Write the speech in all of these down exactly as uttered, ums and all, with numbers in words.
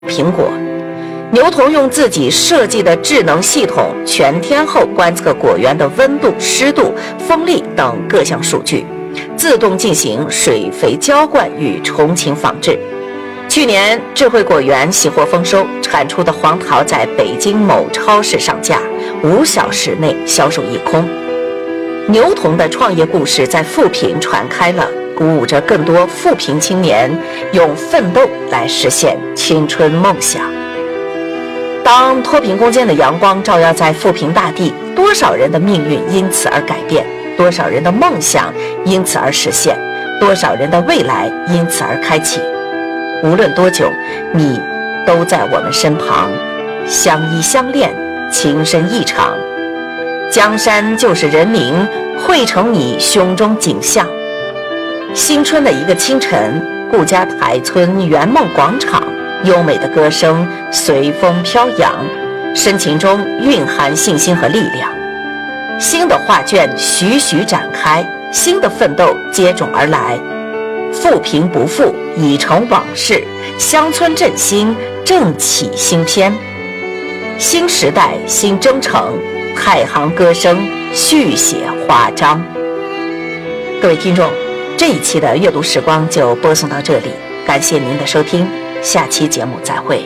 苹果。牛童用自己设计的智能系统全天候观测果园的温度、湿度、风力等各项数据，自动进行水肥浇灌与虫禽防治。去年智慧果园喜获丰收，产出的黄桃在北京某超市上架，五小时内销售一空。牛童的创业故事在富平传开了，鼓舞着更多富平青年用奋斗来实现青春梦想。当脱贫攻坚的阳光照耀在富平大地，多少人的命运因此而改变，多少人的梦想因此而实现，多少人的未来因此而开启。无论多久，你都在我们身旁，相依相恋，情深意长。江山就是人民，汇成你胸中景象。新春的一个清晨，顾家台村圆梦广场，优美的歌声随风飘扬，深情中蕴含信心和力量。新的画卷徐徐展开，新的奋斗接踵而来。富平不负，已成往事，乡村振兴，正起新篇。新时代，新征程，太行歌声续写华章。各位听众，这一期的阅读时光就播送到这里，感谢您的收听，下期节目再会。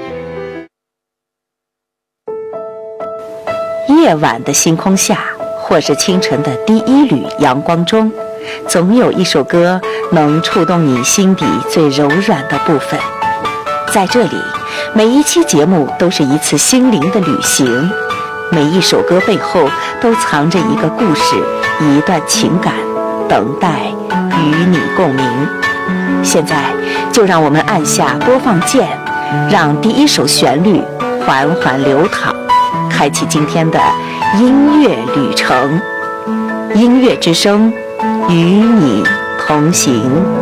夜晚的星空下，或是清晨的第一缕阳光中，总有一首歌能触动你心底最柔软的部分。在这里，每一期节目都是一次心灵的旅行，每一首歌背后都藏着一个故事，一段情感，等待与你共鸣。现在就让我们按下播放键，让第一首旋律缓缓流淌，开启今天的音乐旅程。音乐之声，与你同行。